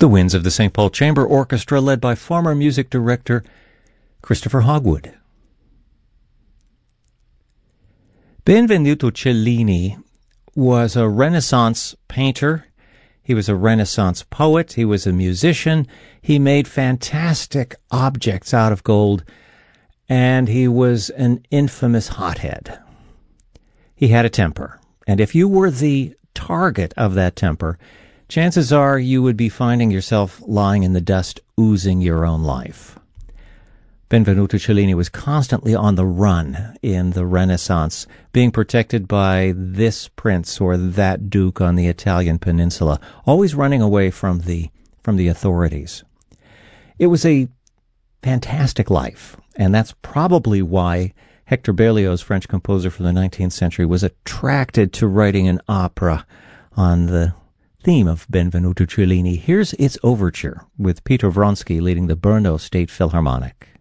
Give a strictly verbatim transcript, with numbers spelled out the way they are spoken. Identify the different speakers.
Speaker 1: The Winds of the Saint Paul Chamber Orchestra, led by former music director Christopher Hogwood. Benvenuto Cellini was a Renaissance painter. He was a Renaissance poet. He was a musician. He made fantastic objects out of gold, and he was an infamous hothead. He had a temper, and if you were the target of that temper, chances are you would be finding yourself lying in the dust, oozing your own life. Benvenuto Cellini was constantly on the run in the Renaissance, being protected by this prince or that duke on the Italian peninsula, always running away from the from the authorities. It was a fantastic life, and that's probably why Hector Berlioz, French composer from the nineteenth century, was attracted to writing an opera on the theme of Benvenuto Cellini. Here's its overture, with Peter Vronsky leading the Brno State Philharmonic.